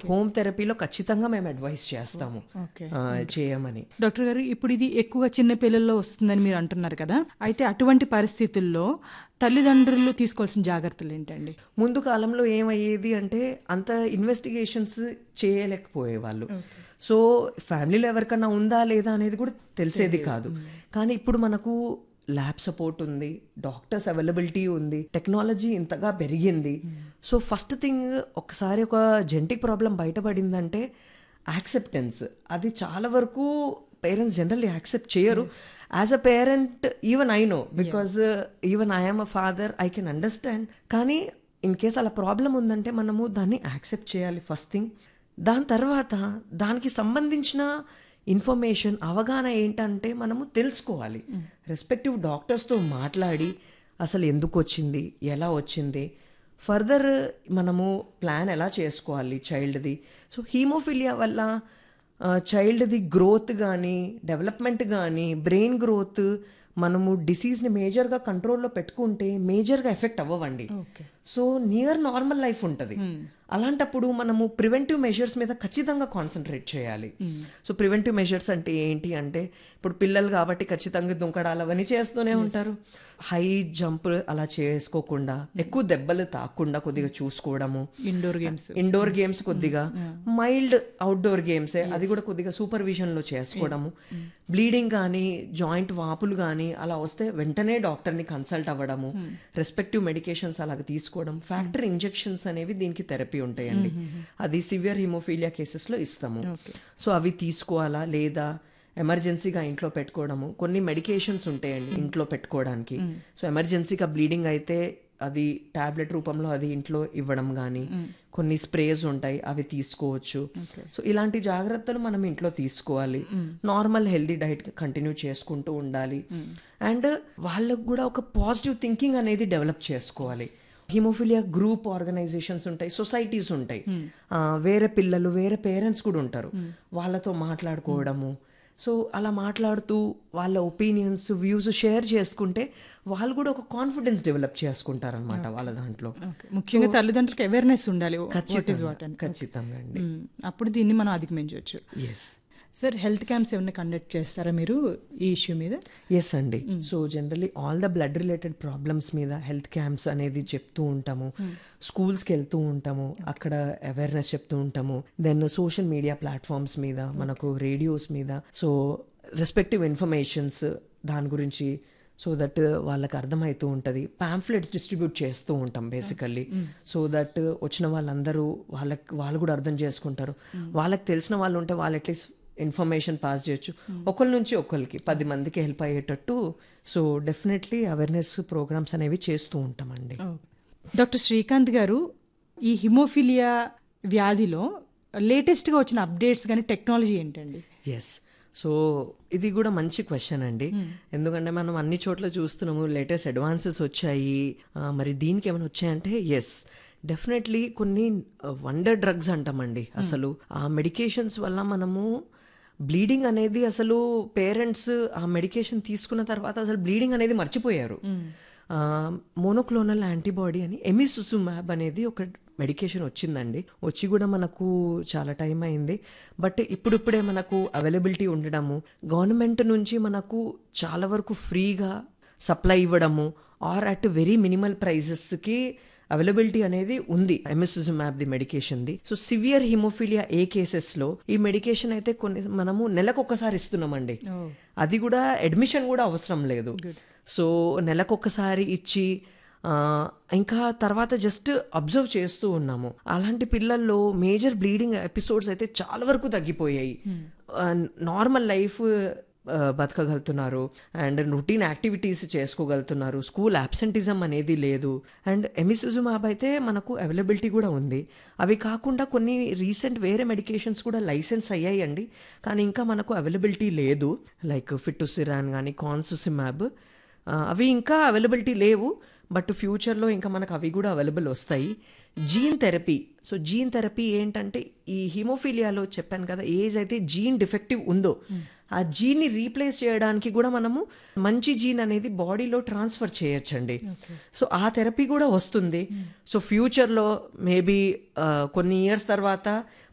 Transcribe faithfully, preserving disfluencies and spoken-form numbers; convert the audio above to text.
Home థెరపీలో ఖచ్చితంగా మేము advice చేస్తాము చేయమని. డాక్టర్ గారు, ఇప్పుడు ఇది ఎక్కువగా చిన్న పిల్లల్లో వస్తుందని మీరు అంటున్నారు కదా, అయితే అటువంటి పరిస్థితుల్లో తల్లిదండ్రులు తీసుకోవాల్సిన జాగ్రత్తలు ఏంటండి? ముందు కాలంలో ఏమయ్యేది అంటే అంత ఇన్వెస్టిగేషన్స్ చేయలేకపోయేవాళ్ళు. సో ఫ్యామిలీలో ఎవరికన్నా ఉందా లేదా అనేది కూడా తెలిసేది కాదు. కానీ ఇప్పుడు మనకు ల్యాబ్ సపోర్ట్ ఉంది, డాక్టర్స్ అవైలబిలిటీ ఉంది, టెక్నాలజీ ఇంతగా పెరిగింది. సో ఫస్ట్ థింగ్, ఒకసారి ఒక జెనెటిక్ ప్రాబ్లం బయటపడిందంటే యాక్సెప్టెన్స్, అది చాలా వరకు పేరెంట్స్ జనరల్లీ యాక్సెప్ట్ చేయరు. As a parent even I know, because even I am a father, I can understand. కానీ ఇన్ కేస్ అలా ప్రాబ్లం ఉందంటే మనము దాన్ని యాక్సెప్ట్ చేయాలి ఫస్ట్ థింగ్. దాని తర్వాత దానికి సంబంధించిన ఇన్ఫర్మేషన్, అవగాహన ఏంటంటే మనము తెలుసుకోవాలి. రెస్పెక్టివ్ డాక్టర్స్తో మాట్లాడి అసలు ఎందుకు వచ్చింది, ఎలా వచ్చింది, ఫర్దర్ మనము ప్లాన్ ఎలా చేసుకోవాలి చైల్డ్ది. సో హీమోఫిలియా వల్ల చైల్డ్ది గ్రోత్ కానీ, డెవలప్మెంట్ కానీ, బ్రెయిన్ గ్రోత్ మనము డిసీజ్ని మేజర్గా కంట్రోల్లో పెట్టుకుంటే మేజర్గా effect అవ్వవండి. So near normal life ఉంటుంది. అలాంటప్పుడు మనము ప్రివెంటివ్ మెజర్స్ మీద ఖచ్చితంగా కాన్సన్ట్రేట్ చేయాలి. సో ప్రివెంటివ్ మెజర్స్ అంటే ఏంటి అంటే, ఇప్పుడు పిల్లలు కాబట్టి ఖచ్చితంగా దుంకడాలు అవన్నీ చేస్తూనే ఉంటారు. హై జంప్ అలా చేసుకోకుండా, ఎక్కువ దెబ్బలు తాకుండా కొద్దిగా చూసుకోవడము. ఇండోర్ గేమ్స్ ఇండోర్ గేమ్స్ కొద్దిగా, మైల్డ్ అవుట్డోర్ గేమ్సే, అది కూడా కొద్దిగా సూపర్విజన్లో చేసుకోవడము. బ్లీడింగ్ కానీ, జాయింట్ వాపులు కానీ అలా వస్తే వెంటనే డాక్టర్ని కన్సల్ట్ అవ్వడము, రెస్పెక్టివ్ మెడికేషన్స్ అలాగ తీసుకోవడం. ఫ్యాక్టర్ ఇంజెక్షన్స్ అనేవి దీనికి థెరపీ ఉంటాయండి, అది సివియర్ హిమోఫీలియా కేసెస్లో ఇస్తాము. సో అవి తీసుకోవాలా లేదా, ఎమర్జెన్సీగా ఇంట్లో పెట్టుకోవడము. కొన్ని మెడికేషన్స్ ఉంటాయండి ఇంట్లో పెట్టుకోవడానికి. సో ఎమర్జెన్సీగా బ్లీడింగ్ అయితే అది టాబ్లెట్ రూపంలో అది ఇంట్లో ఇవ్వడం కానీ, కొన్ని స్ప్రేస్ ఉంటాయి అవి తీసుకోవచ్చు. సో ఇలాంటి జాగ్రత్తలు మనం ఇంట్లో తీసుకోవాలి. నార్మల్ హెల్దీ డైట్ కంటిన్యూ చేసుకుంటూ ఉండాలి. అండ్ వాళ్ళకు కూడా ఒక పాజిటివ్ థింకింగ్ అనేది డెవలప్ చేసుకోవాలి. హిమోఫిలియా గ్రూప్ ఆర్గనైజేషన్స్ ఉంటాయి, సొసైటీస్ ఉంటాయి, వేరే పిల్లలు వేరే పేరెంట్స్ కూడా ఉంటారు, వాళ్ళతో మాట్లాడుకోవడము. సో అలా మాట్లాడుతూ వాళ్ళ ఒపీనియన్స్, వ్యూస్ షేర్ చేసుకుంటే వాళ్ళు కూడా ఒక కాన్ఫిడెన్స్ డెవలప్ చేసుకుంటారు అనమాట వాళ్ళ దాంట్లో. ముఖ్యంగా తల్లిదండ్రులకు అవేర్నెస్ ఉండాలి. ఖచ్చితంగా అండి, అప్పుడు దీన్ని మనం అధిగమించవచ్చు. ఎస్ సార్, హెల్త్ క్యాంప్స్ ఏమైనా కండక్ట్ చేస్తారా మీరు ఈ ఇష్యూ మీద? ఎస్ అండి. So generally all the blood related problems మీద హెల్త్ క్యాంప్స్ అనేది చెప్తూ ఉంటాము. స్కూల్స్కి వెళ్తూ ఉంటాము, అక్కడ అవేర్నెస్ చెప్తూ ఉంటాము. దెన్ సోషల్ మీడియా ప్లాట్ఫామ్స్ మీద, మనకు రేడియోస్ మీద, సో రెస్పెక్టివ్ ఇన్ఫర్మేషన్స్ దాని గురించి, సో దట్ వాళ్ళకి అర్థమవుతూ ఉంటుంది. పాంఫ్లెట్స్ డిస్ట్రిబ్యూట్ చేస్తూ ఉంటాం బేసికల్లీ, సో దట్ వచ్చిన వాళ్ళందరూ వాళ్ళకి వాళ్ళు కూడా అర్థం చేసుకుంటారు. వాళ్ళకి తెలిసిన వాళ్ళు ఉంటే వాళ్ళు అట్లీస్ట్ ఇన్ఫర్మేషన్ పాస్ చేయొచ్చు, ఒకరి నుంచి ఒకరికి పది మందికి హెల్ప్ అయ్యేటట్టు. సో డెఫినెట్లీ అవేర్నెస్ ప్రోగ్రామ్స్ అనేవి చేస్తూ ఉంటామండి. డాక్టర్ శ్రీకాంత్ గారు, ఈ హిమోఫిలియా వ్యాధిలో లేటెస్ట్గా వచ్చిన అప్డేట్స్ కానీ టెక్నాలజీ ఏంటండి? ఎస్, సో ఇది కూడా మంచి క్వశ్చన్ అండి. ఎందుకంటే మనం అన్ని చోట్ల చూస్తున్నాము లేటెస్ట్ అడ్వాన్సెస్ వచ్చాయి, మరి దీనికి ఏమైనా వచ్చాయంటే ఎస్ డెఫినెట్లీ కొన్ని వండర్ డ్రగ్స్ అంటామండి. అసలు ఆ మెడికేషన్స్ వల్ల మనము బ్లీడింగ్ అనేది, అసలు పేరెంట్స్ ఆ మెడికేషన్ తీసుకున్న తర్వాత అసలు బ్లీడింగ్ అనేది మర్చిపోయారు. మోనోక్లోనల్ యాంటీబాడీ అని ఎమిసుజుమాబ్ అనేది ఒక మెడికేషన్ వచ్చిందండి. వచ్చి కూడా మనకు చాలా టైం అయింది. బట్ ఇప్పుడిప్పుడే మనకు అవైలబిలిటీ ఉండడము, గవర్నమెంట్ నుంచి మనకు చాలా వరకు ఫ్రీగా సప్లై ఇవ్వడము, are at very minimal ప్రైజెస్కి availability అనేది ఉంది ఎమిసుజుమాబ్ the medication the. So severe haemophilia A cases లో ఈ మెడికేషన్ అయితే కొన్ని మనము నెలకు ఒక్కసారి ఇస్తున్నామండి. అది కూడా అడ్మిషన్ కూడా అవసరం లేదు. సో నెలకు ఒక్కసారి ఇచ్చి ఇంకా తర్వాత జస్ట్ అబ్జర్వ్ చేస్తూ ఉన్నాము. అలాంటి పిల్లల్లో మేజర్ బ్లీడింగ్ ఎపిసోడ్స్ అయితే చాలా వరకు తగ్గిపోయాయి. Normal life బతకగలుగుతున్నారు and routine activities చేసుకోగలుగుతున్నారు. School absenteeism అనేది లేదు. అండ్ ఎమిసుజుమాబ్ అయితే మనకు అవైలబిలిటీ కూడా ఉంది. అవి కాకుండా కొన్ని రీసెంట్ వేరే మెడికేషన్స్ కూడా లైసెన్స్ అయ్యాయి అండి, కానీ ఇంకా మనకు అవైలబిలిటీ లేదు. లైక్ ఫిట్టుసిరాన్ కానీ కాన్సుసిమాబ్, అవి ఇంకా అవైలబిలిటీ లేవు. బట్ ఫ్యూచర్లో ఇంకా మనకు అవి కూడా అవైలబుల్ వస్తాయి. Gene therapy, so gene therapy ఏంటంటే ఈ హిమోఫిలియాలో చెప్పాను కదా, ఏజ్ అయితే జీన్ డిఫెక్టివ్ ఉందో ఆ జీన్ని రీప్లేస్ చేయడానికి కూడా మనము మంచి జీన్ అనేది బాడీలో ట్రాన్స్ఫర్ చేయొచ్చండి. సో ఆ థెరపీ కూడా వస్తుంది. సో ఫ్యూచర్లో మేబీ కొన్ని ఇయర్స్ తర్వాత